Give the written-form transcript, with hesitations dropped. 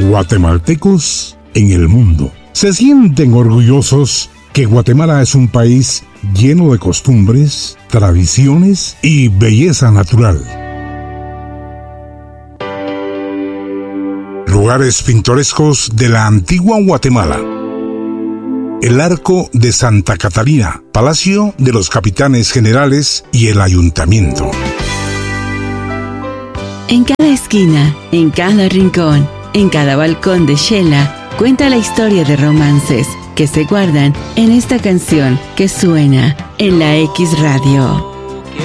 Guatemaltecos en el mundo se sienten orgullosos que Guatemala es un país lleno de costumbres, tradiciones y belleza natural. Lugares pintorescos de la antigua Guatemala. El Arco de Santa Catalina, Palacio de los Capitanes Generales y el Ayuntamiento. En cada esquina, en cada rincón, en cada balcón de Xela, cuenta la historia de romances que se guardan en esta canción que suena en la X Radio.